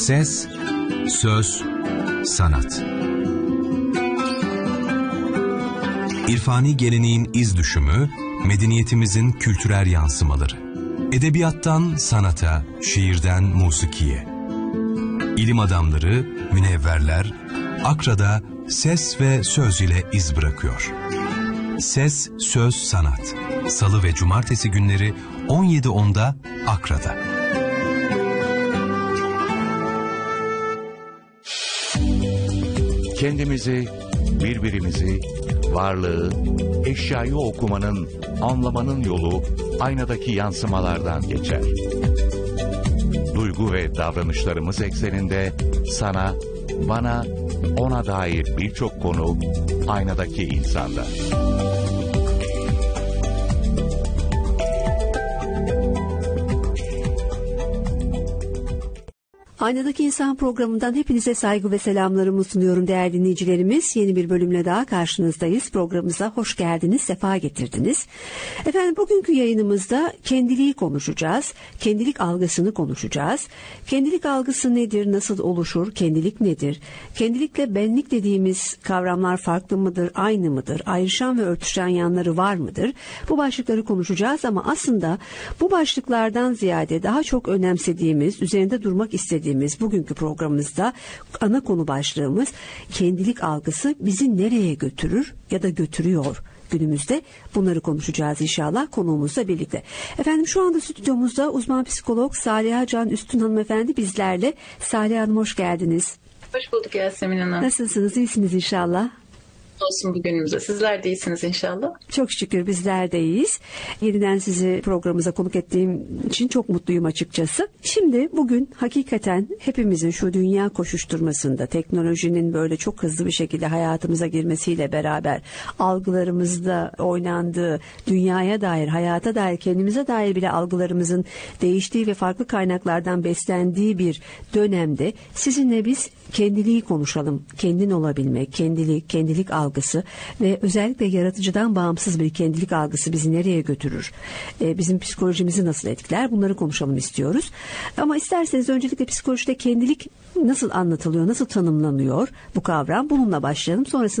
Ses, söz, sanat. İrfani geleneğin iz düşümü, medeniyetimizin kültürel yansımaları. Edebiyattan sanata, şiirden musikiye. İlim adamları, münevverler, Akra'da ses ve söz ile iz bırakıyor. Ses, söz, sanat. Salı ve cumartesi günleri 17.10'da Akra'da. Kendimizi, birbirimizi, varlığı, eşyayı okumanın, anlamanın yolu aynadaki yansımalardan geçer. Duygu ve davranışlarımız ekseninde sana, bana, ona dair birçok konu aynadaki insanda. Aynadaki İnsan programından hepinize saygı ve selamlarımı sunuyorum değerli dinleyicilerimiz. Yeni bir bölümle daha karşınızdayız. Programımıza hoş geldiniz, sefa getirdiniz. Efendim bugünkü yayınımızda kendiliği konuşacağız. Kendilik algısını konuşacağız. Kendilik algısı nedir, nasıl oluşur, kendilik nedir? Kendilikle benlik dediğimiz kavramlar farklı mıdır, aynı mıdır? Ayrışan ve örtüşen yanları var mıdır? Bu başlıkları konuşacağız ama aslında bu başlıklardan ziyade daha çok önemsediğimiz, üzerinde durmak istediğimiz bugünkü programımızda ana konu başlığımız kendilik algısı bizi nereye götürür ya da götürüyor günümüzde. Bunları konuşacağız inşallah konuğumuzla birlikte. Efendim şu anda stüdyomuzda uzman psikolog Saliha Can Üstün hanımefendi bizlerle. Saliha Hanım hoş geldiniz. Hoş bulduk Yasemin Hanım. Nasılsınız? İyisiniz inşallah. Olsun bugünümüze. Sizler de iyisiniz inşallah. Çok şükür bizler de iyiyiz. Yeniden sizi programımıza konuk ettiğim için çok mutluyum açıkçası. Şimdi bugün hakikaten hepimizin şu dünya koşuşturmasında teknolojinin böyle çok hızlı bir şekilde hayatımıza girmesiyle beraber algılarımızda oynandığı, dünyaya dair, hayata dair, kendimize dair bile algılarımızın değiştiği ve farklı kaynaklardan beslendiği bir dönemde sizinle biz kendiliği konuşalım. Kendin olabilmek, kendilik algısı ve özellikle yaratıcıdan bağımsız bir kendilik algısı bizi nereye götürür? Bizim psikolojimizi nasıl etkiler? Bunları konuşalım istiyoruz. Ama isterseniz öncelikle psikolojide kendilik nasıl anlatılıyor, nasıl tanımlanıyor bu kavram? Bununla başlayalım. Sonrasında